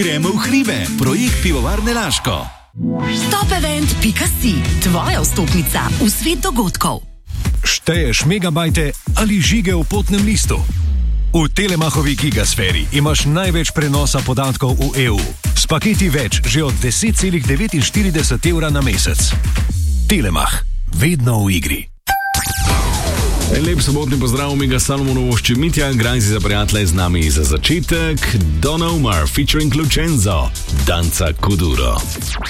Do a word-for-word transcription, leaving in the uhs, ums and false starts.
Gremo v hribe, projekt Pivovarne Laško. Topevent pika si, tvoja vstopnica v svet dogodkov. Šteješ megabajte ali žige v potnem listu? V Telemachovi gigasferi imaš največ prenosa podatkov v E U. S paketi več že od deset celih devetinštirideset evra na mesec. Telemach, vedno v igri. Lep sobotni pozdrav, mi ga Salomonovo Ščemitja, grajzi za prijatelje z nami za začetek. Don Omar featuring Lucenzo, Danza Kuduro.